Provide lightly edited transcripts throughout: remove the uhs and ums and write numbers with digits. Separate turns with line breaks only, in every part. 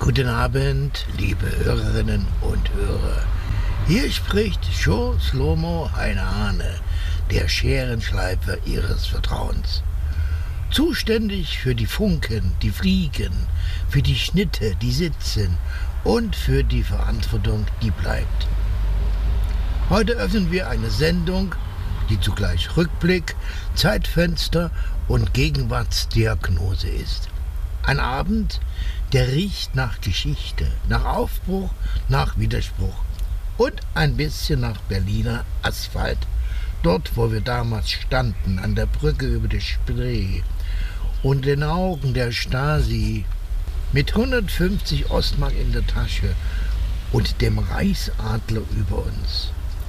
Guten Abend, liebe Hörerinnen und Hörer. Hier spricht Joe Slomo Heine, der Scherenschleifer Ihres Vertrauens. Zuständig für die Funken, die fliegen, für die Schnitte, die sitzen und für die Verantwortung, die bleibt. Heute öffnen wir eine Sendung, die zugleich Rückblick, Zeitfenster und Gegenwartsdiagnose ist. Ein Abend, der riecht nach Geschichte, nach Aufbruch, nach Widerspruch und ein bisschen nach Berliner Asphalt. Dort, wo wir damals standen, an der Brücke über die Spree und den Augen der Stasi mit 150 Ostmark in der Tasche und dem Reichsadler über uns.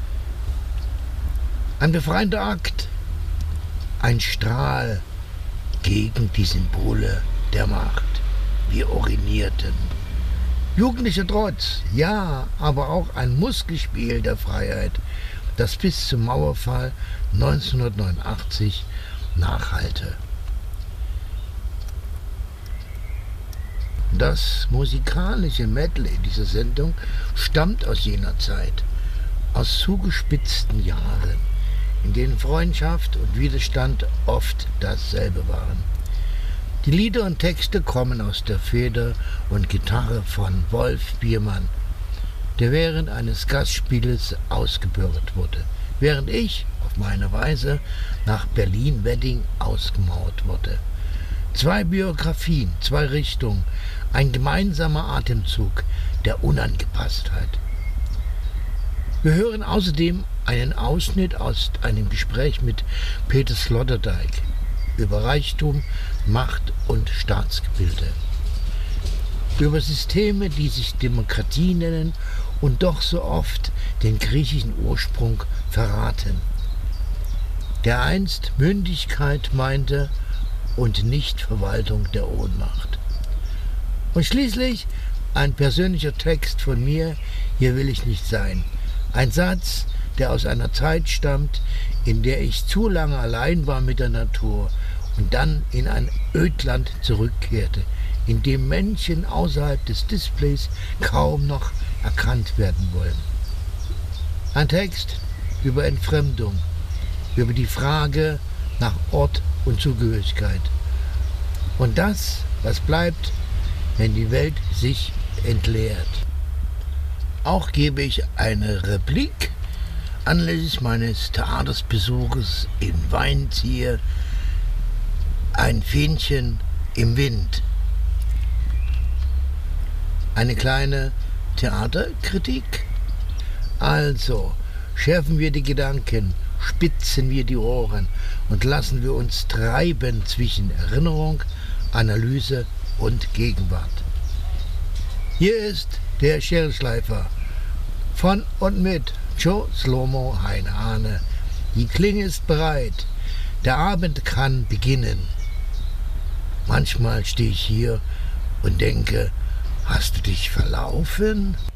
Ein befreiender Akt, ein Strahl gegen die Symbole der Macht. Wir urinierten. Jugendlicher Trotz, ja, aber auch ein Muskelspiel der Freiheit, das bis zum Mauerfall 1989 nachhallte. Das musikalische Medley dieser Sendung stammt aus jener Zeit, aus zugespitzten Jahren, in denen Freundschaft und Widerstand oft dasselbe waren. Die Lieder und Texte kommen aus der Feder und Gitarre von Wolf Biermann, der während eines Gastspieles ausgebürgert wurde, während ich auf meine Weise nach Berlin-Wedding ausgemauert wurde. 2 Biografien, 2 Richtungen, ein gemeinsamer Atemzug der Unangepasstheit. Wir hören außerdem einen Ausschnitt aus einem Gespräch mit Peter Sloterdijk über Reichtum, Macht und Staatsgebilde. Über Systeme, die sich Demokratie nennen und doch so oft den griechischen Ursprung verraten. Der einst Mündigkeit meinte und nicht Verwaltung der Ohnmacht. Und schließlich ein persönlicher Text von mir, hier will ich nicht sein. Ein Satz, der aus einer Zeit stammt, in der ich zu lange allein war mit der Natur und dann in ein Ödland zurückkehrte, in dem Menschen außerhalb des Displays kaum noch erkannt werden wollen. Ein Text über Entfremdung, über die Frage nach Ort und Zugehörigkeit. Und das, was bleibt, wenn die Welt sich entleert. Auch gebe ich eine Replik anlässlich meines Theatersbesuches in Weinzier, ein Fähnchen im Wind. Eine kleine Theaterkritik. Also, schärfen wir die Gedanken, spitzen wir die Ohren und lassen wir uns treiben zwischen Erinnerung, Analyse und Gegenwart. Hier ist der Scherenschleifer von und mit Joe Slomo Heine. Die Klinge ist bereit. Der Abend kann beginnen. Manchmal stehe ich hier und denke, hast du dich verlaufen?